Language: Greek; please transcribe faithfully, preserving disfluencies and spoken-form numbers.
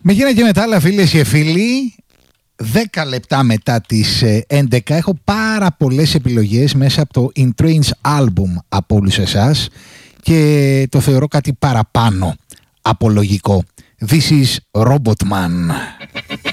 Με γίνα και μετά, άλλα φίλες και φίλοι, δέκα λεπτά μετά τις έντεκα έχω πάρα πολλές επιλογές μέσα από το In Trains album από όλους εσάς και το θεωρώ κάτι παραπάνω από λογικό. This is Robot Man.